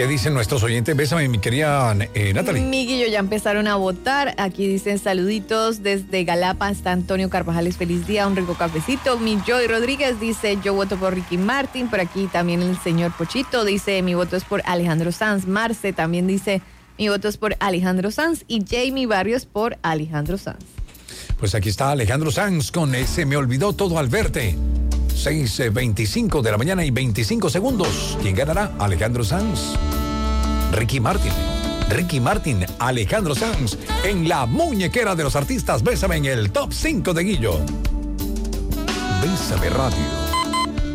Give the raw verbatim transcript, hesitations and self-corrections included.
¿Qué dicen nuestros oyentes? Bésame, mi querida eh, Natalie. Miguel, ya empezaron a votar. Aquí dicen saluditos desde Galapa. Está Antonio Carvajales, feliz día, un rico cafecito. Mi Joy Rodríguez dice, yo voto por Ricky Martin. Por aquí también el señor Pochito dice, mi voto es por Alejandro Sanz. Marce también dice, mi voto es por Alejandro Sanz. Y Jamie Barrios por Alejandro Sanz. Pues aquí está Alejandro Sanz con ese Me Olvidó Todo al Verte. seis veinticinco de la mañana y veinticinco segundos. ¿Quién ganará? Alejandro Sanz. Ricky Martin. Ricky Martin, Alejandro Sanz. En la muñequera de los artistas, Bésame en el top cinco de Guillo. Bésame Radio.